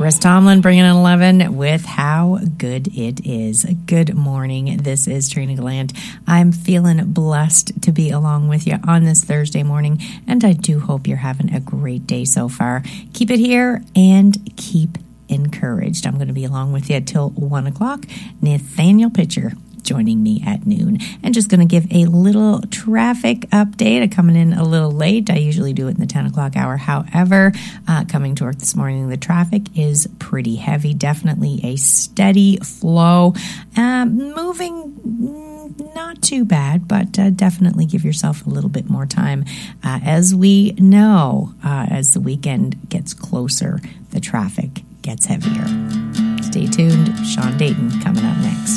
Chris Tomlin bringing in 11 with How Good It Is. Good morning. This is Trina Gallant. I'm feeling blessed to be along with you on this Thursday morning, and I do hope you're having a great day so far. Keep it here and keep encouraged. I'm going to be along with you till 1 o'clock. Nathaniel Pitcher joining me at noon, and just going to give a little traffic update. I'm coming in a little late. I usually do it in the 10 o'clock hour. However, coming to work this morning, the traffic is pretty heavy. Definitely a steady flow. Moving not too bad, but definitely give yourself a little bit more time. As we know, as the weekend gets closer, the traffic gets heavier. Stay tuned. Sean Dayton coming up next.